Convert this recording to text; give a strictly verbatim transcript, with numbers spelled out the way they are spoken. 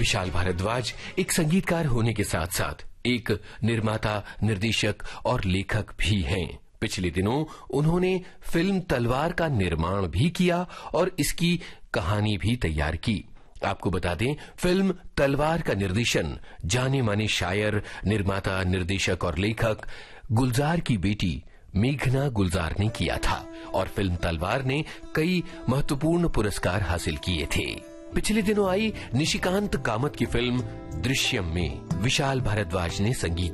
विशाल भारद्वाज एक संगीतकार होने के साथ साथ एक निर्माता, निर्देशक और लेखक भी हैं। पिछले दिनों उन्होंने फिल्म तलवार का निर्माण भी किया और इसकी कहानी भी तैयार की। आपको बता दें, फिल्म तलवार का निर्देशन जाने माने शायर, निर्माता, निर्देशक और लेखक गुलजार की बेटी मेघना गुलजार ने किया था और फिल्म तलवार ने कई महत्वपूर्ण पुरस्कार हासिल किए थे। पिछले दिनों आई निशिकांत कामत की फिल्म दृश्यम में विशाल भारद्वाज ने संगीत